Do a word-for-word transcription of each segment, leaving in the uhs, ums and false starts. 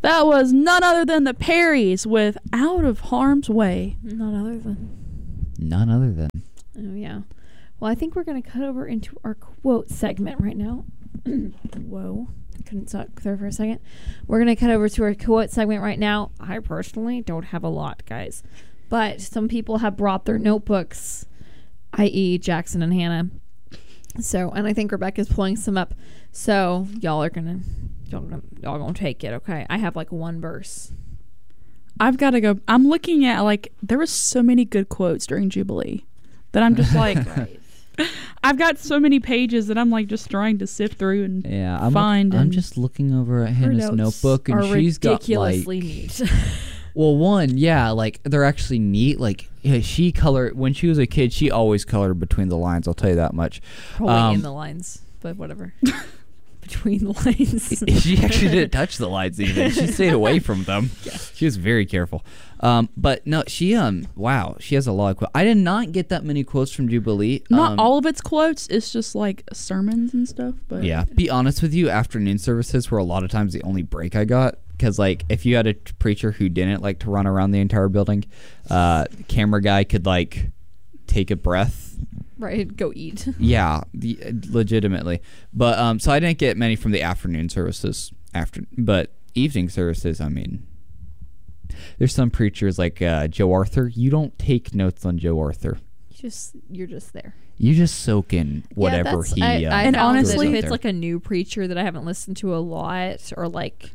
That was none other than the Perrys with Out of Harm's Way. None other than. None other than. Oh, yeah. Well, I think we're going to cut over into our quote segment right now. Whoa. Couldn't talk there for a second. We're going to cut over to our quote segment right now. I personally don't have a lot, guys. But some people have brought their notebooks, that is. Jackson and Hannah. So, and I think Rebecca's pulling some up. So, y'all are going to, y'all gonna, y'all gonna take it, okay? I have like one verse. I've got to go. I'm looking at, like, there were so many good quotes during Jubilee that I'm just like, Right. I've got so many pages that I'm like just trying to sift through and Yeah, I'm find. Look, I'm and just looking over at Her Hannah's notes notebook, and are she's got like. ridiculously neat. Well, one, yeah, like they're actually neat. Like yeah, she colored when she was a kid. She always colored between the lines. I'll tell you that much. Probably Um, in the lines, but whatever. Between the lines. She actually didn't touch the lines even. She stayed away from them. Yeah. She was very careful. Um, but no, she um, wow, she has a lot of quotes. I did not get that many quotes from Jubilee. not um, all of its quotes. It's just like sermons and stuff. But Yeah, be honest with you, afternoon services were a lot of times the only break I got. Because, like, if you had a t- preacher who didn't like to run around the entire building, uh, camera guy could, like, take a breath. Right, go eat. Yeah, the, legitimately. But, um, so I didn't get many from the afternoon services. After, But evening services, I mean, there's some preachers like uh, Joe Arthur. You don't take notes on Joe Arthur. You just you're just there. You just soak in whatever yeah, he I, uh, I And found honestly- that if throws out it's there. like a new preacher that I haven't listened to a lot, or like,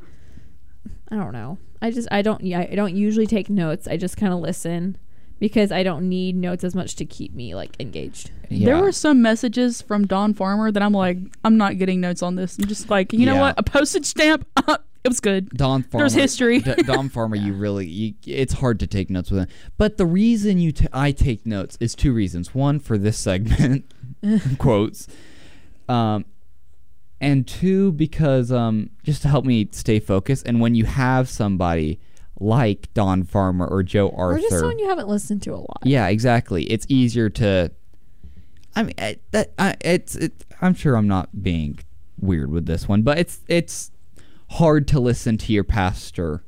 I don't know. I just I don't yeah I don't usually take notes. I just kind of listen because I don't need notes as much to keep me like engaged. yeah. there were some messages from Don Farmer that I'm like, I'm not getting notes on this. I'm just like, you know Yeah. what? A postage stamp. It was good. Don Farmer. There's history. D- Don Farmer, you really, you, it's hard to take notes with him. But the reason you t- I take notes is two reasons. One, for this segment, quotes, um, and two, because um, just to help me stay focused. And when you have somebody like Don Farmer or Joe Arthur, Or just someone you haven't listened to a lot. yeah, exactly. It's easier to. I mean, I, that I, it's. It, I'm sure I'm not being weird with this one, but it's it's hard to listen to your pastor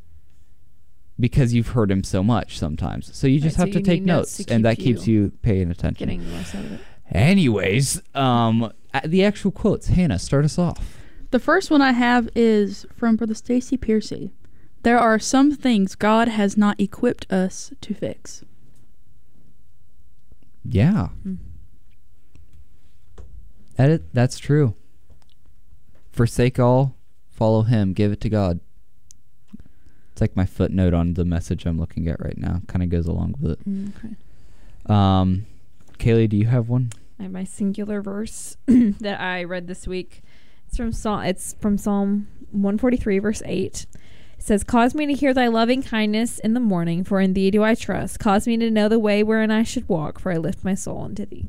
because you've heard him so much sometimes. So you just Right, have so to you take need notes notes, to and keep that keeps you you paying attention. Getting the most out of it. Anyways, um, uh, the actual quotes. Hannah, start us off. The first one I have is from Brother Stacy Piercy. There are some things God has not equipped us to fix. Yeah, Mm. that is, that's true. Forsake all, follow Him, give it to God. It's like my footnote on the message I'm looking at right now. Kind of goes along with it. Mm, okay. Um, Kaylee, do you have one? I have my singular verse that I read this week. It's from Psalm. It's from Psalm one forty-three, verse eight. It says, "Cause me to hear thy loving kindness in the morning, for in thee do I trust. Cause me to know the way wherein I should walk, for I lift my soul unto thee."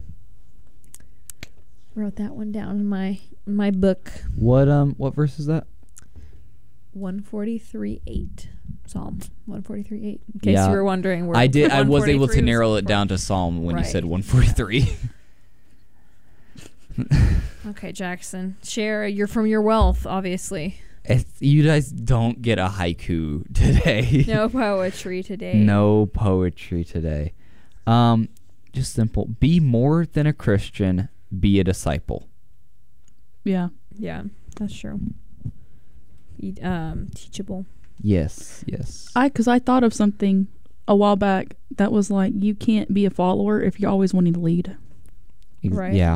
Wrote that one down in my in my book. What um what verse is that? one forty-three, eight. Psalm one forty-three, eight. In case Yeah. you were wondering where I did. I was able to one forty-three narrow was it down to Psalm when Right. you said one forty-three. Okay, Jackson. Share. You're from your wealth, obviously. It's, you guys don't get a haiku today. No poetry today. No poetry today. Um, just simple. Be more than a Christian. Be a disciple. Yeah. Yeah, that's true. Be, um, teachable. Yes. Yes. I, because I thought of something a while back that was like, you can't be a follower if you're always wanting to lead. Ex- Right. Yeah.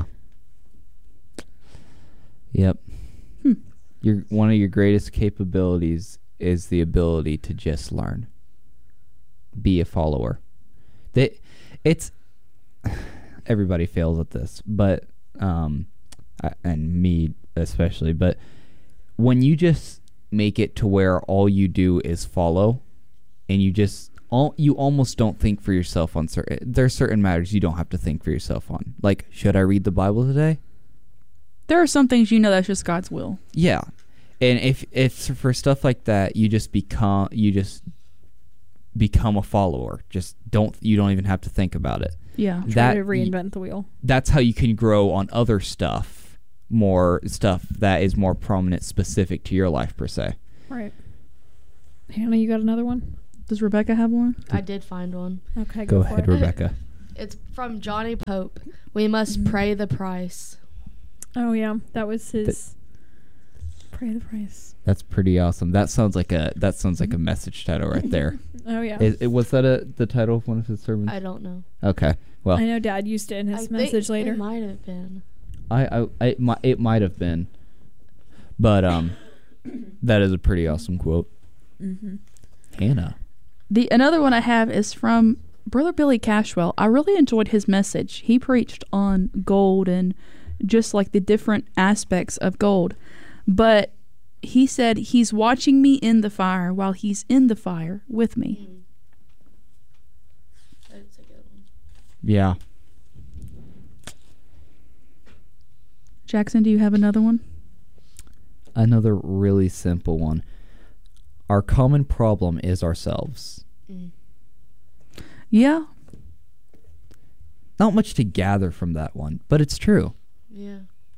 Yep. Hmm. Your one of your greatest capabilities is the ability to just learn. Be a follower. They, it's everybody fails at this, but um, I, and me especially. But when you just make it to where all you do is follow, and you just all you almost don't think for yourself on certain. There's certain matters you don't have to think for yourself on. Like, should I read the Bible today? There are some things you know that's just God's will. Yeah, and if if for stuff like that, you just become you just become a follower. Just don't you don't even have to think about it. Yeah. Try That to reinvent the wheel. that's how you can grow on other stuff, more stuff that is more prominent, specific to your life per se. Right. Hannah, you got another one? Does Rebecca have one? I did find one. Okay, Go go, ahead, for it. Rebecca. It's from Johnny Pope. We must Mhm. pray the price. Oh yeah, that was his. Pray the price. That's pretty awesome. That sounds like a that sounds like a message title right there. Oh yeah. Is, it, was that a the title of one of his sermons? I don't know. Okay. Well, I know Dad used it in his I think message later. It might have been. I, I, I it, might, it might have been, but um, that is a pretty awesome quote. Mm-hmm. Hannah. The another one I have is from Brother Billy Cashwell. I really enjoyed his message. He preached on gold and just like the different aspects of gold. But he said he's watching me in the fire while he's in the fire with me. Mm. That's a good one. Yeah. Jackson, do you have another one? Another really simple one. Our common problem is ourselves. Mm. Yeah. Not much to gather from that one, but it's true. Yeah.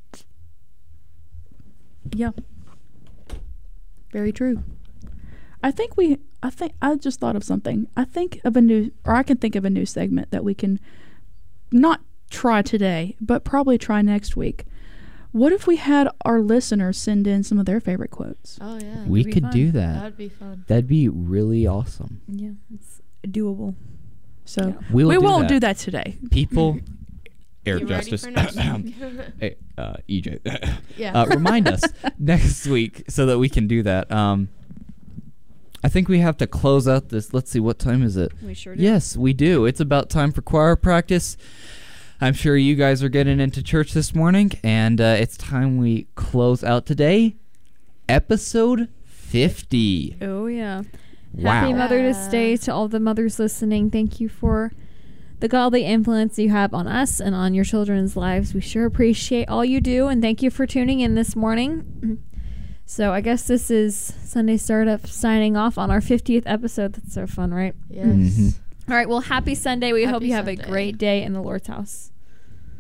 Yeah. Very true. I think we I think I just thought of something. I think of a new or I can think of a new segment that we can not try today, but probably try next week. What if we had our listeners send in some of their favorite quotes? Oh yeah. We be could fun. do that. That'd be fun. That'd be really awesome. Yeah, it's doable. So Yeah. We'll we do won't that. do that today. People, Air You ready Justice, for next week? hey, uh, E J, Yeah. uh, remind us next week so that we can do that. Um, I think we have to close out this. Let's see, what time is it? We sure do. Yes, we do. It's about time for choir practice. I'm sure you guys are getting into church this morning, and uh, it's time we close out today. Episode fifty. Oh yeah. Wow. Happy Mother's Yeah. Day to all the mothers listening. Thank you for the godly influence you have on us and on your children's lives. We sure appreciate all you do, and thank you for tuning in this morning. So I guess this is Sunday Startup signing off on our fiftieth episode. That's so fun, right? Yes. Mhm. All right. Well, happy Sunday. We Happy hope you have a Sunday. great day in the Lord's house.